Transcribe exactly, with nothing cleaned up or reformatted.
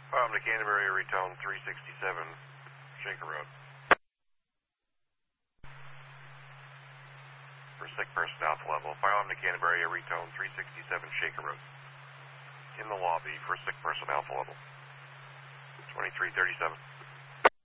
Um, to Canterbury, retone three sixty-seven, Shaker Road. For sick person alpha level. File to Canterbury, retone three sixty-seven, Shaker Road. In the lobby for sick person alpha level. twenty-three thirty-seven.